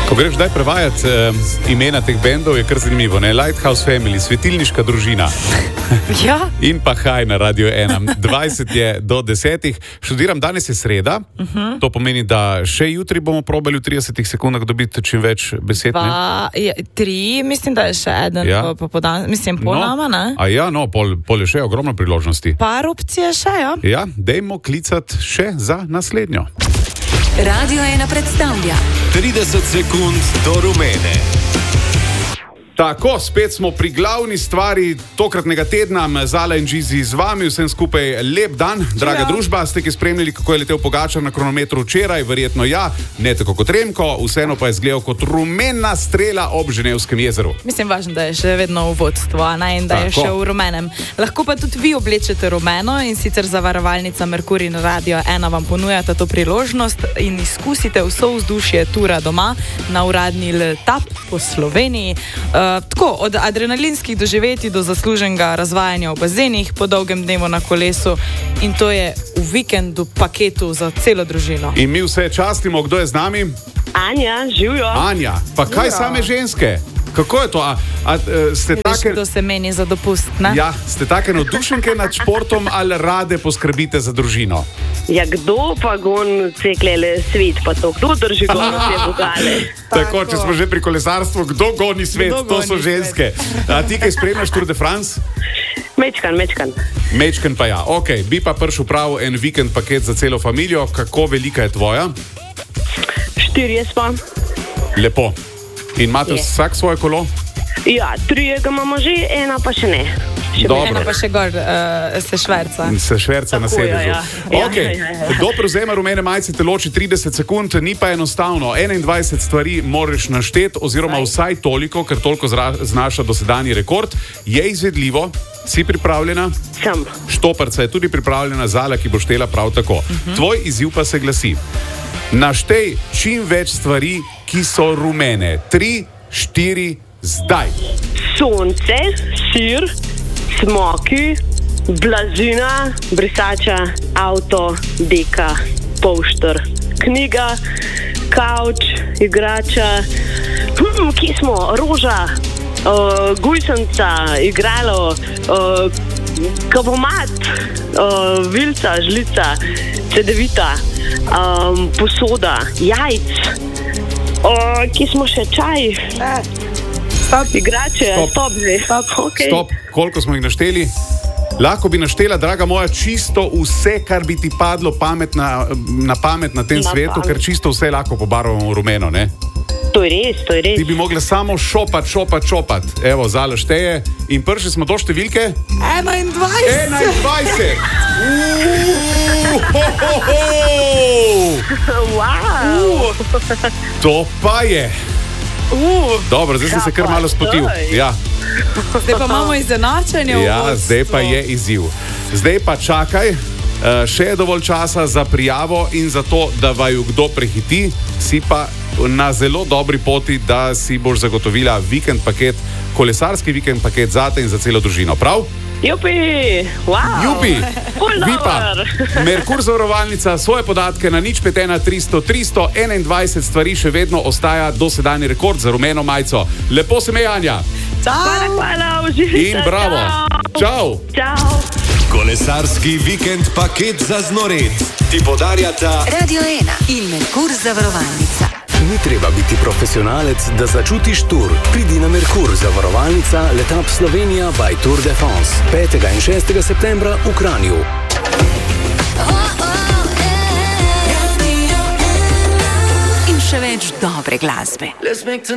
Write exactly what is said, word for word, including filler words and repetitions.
Ko greš daj prevajati uh, imena teh bendov, je kar zanimivo. Ne? Lighthouse Family, svetilniška družina. Ja. In pa Haj na Radio ena. dvajset je do desetih. Študiram, danes je sreda. Uh-huh. To pomeni, da še jutri bomo probali v tridesetih sekundah dobiti čim več besed. Pa, je, tri, mislim, da je še eden. Ja. Po, po dan, mislim, pol No. nama, ne? A ja, no, pol, pol je še ogromno priložnosti. Par opcije še, ja. Ja, dejmo klicati še za naslednjo. Radio ena predstavlja trideset sekund do rumene. Tako, spet smo pri glavni stvari tokratnega tedna. Zala in Žizi z vami, vsem skupaj lep dan. Draga družba, ste ki spremljali, kako je letel Pogačar na kronometru včeraj, verjetno ja, ne tako kot Remko, vseeno pa je izgledal kot rumena strela ob Ženevskem jezeru. Mislim, važno, da je še vedno v vodstvu, a ne, in da je Tako. še v rumenem. Lahko pa tudi vi oblečete rumeno in sicer zavarovalnica Merkur in Radio ena vam ponujata to priložnost in izkusite vso vzdušje tura doma na uradni L-Tap po Sloveniji. Uh, tako, od adrenalinskih doživetij do zasluženega razvajanja v bazenih, po dolgem dnevu na kolesu in to je v vikendu paketu za celo družino. In mi vse častimo, kdo je z nami? Anja, živijo. Anja, pa kaj Ja. same ženske? Kako je to? A, a, e, ste Veš, take... kdo se meni za dopust, ne? Ja, ste take navdušenke nad športom ali rade poskrbite za družino? Ja, kdo pa gon ceklele svet, pa to, kdo drži gon vse vogale? Tako, če smo že pri kolesarstvu, kdo goni svet, Kdo to goni so svet? ženske. A ti, kaj spremljaš Tour de France? Mečkan, mečkan. Mečken pa ja. Ok, bi pa prišel prav en vikend paket za celo familijo. Kako velika je tvoja? Štirje smo. Lepo. In imate Je. vsak svoje kolo? Ja, trije ga imamo že, ena pa še ne. Še Dobro. Ena pa še gor uh, se šverca. Se šverca na Tako, sedežu. ja, ja. Okay. Ja, ja, ja. Do prevzema rumene majice te loči trideset sekund, ni pa enostavno. enaindvajset stvari moraš našteti, oziroma vsaj toliko, ker toliko zra, znaša dosedanji rekord. Je izvedljivo? Si pripravljena? Sem. Štoparca je tudi pripravljena, Zala, ki bo štela prav tako. Uh-huh. Tvoj izziv pa se glasi: naštej čim več stvari, ki so rumene. Tri, štiri, zdaj. Sonce, sir, smoki, blazina, brisača, avto, deka, polšter, knjiga, kavč, igrača, hm, kje smo, roža, uh, gujsenca, igralo, uh, kavomat, uh, vilca, žlica, cedevita, um, posoda, jajc, uh, kje smo še, čaj, Stop. igrače, Stop. stop že, stop, okay. Stop, koliko smo jih našteli? Lahko bi naštela, draga moja, čisto vse, kar bi ti padlo pamet na, na pamet na tem Na svetu, pamet. ker čisto vse lahko pobarvamo v rumeno, ne? To je res, to je res. Ti bi mogla samo šopat, šopat, šopat. Evo, Zala šteje. In prišli smo do številke? enaindvajset! enaindvajset! Wow. To pa je. Uh, Dobro, zdaj sem se kar malo spotil. Ja, zdaj pa imamo izenačenje v ja, vodstvu. zdaj pa je izziv. Zdaj pa čakaj. Uh, še je dovolj časa za prijavo in za to, da vaju kdo prehiti, si pa na zelo dobri poti, da si boš zagotovila vikend paket, kolesarski vikend paket zate in za celo družino. Prav? Jupi, wow. Jupi, Ful vi pa, dober. Merkur zavarovalnica, svoje podatke na nič pet ena tristo tristo enaindvajset stvari še vedno ostaja dosedanji rekord za rumeno majico. Lepo se me, Anja. Hvala, hvala, uživajte. In bravo. Čau. Čau. Kolesarski vikend paket za znored ti podarjata Radio ena in Merkur zavarovalnica. Ni treba biti profesionalec, da začutiš tur. Pridi na Merkur zavarovalnica Letap Slovenija by Tour de France. petega in šestega septembra v Kranju. In še več dobre glasbe.